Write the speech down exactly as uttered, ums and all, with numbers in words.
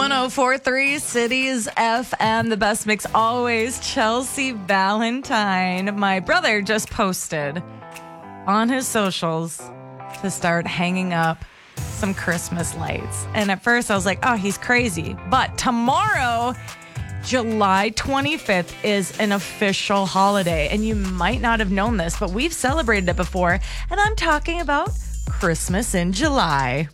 four point three Cities F M, the best mix always. Chelsea Valentine. My brother just posted on his socials to start hanging up some Christmas lights. And at first I was like, oh, he's crazy. But tomorrow, July twenty-fifth, is an official holiday. And you might not have known this, but we've celebrated it before. And I'm talking about Christmas in July.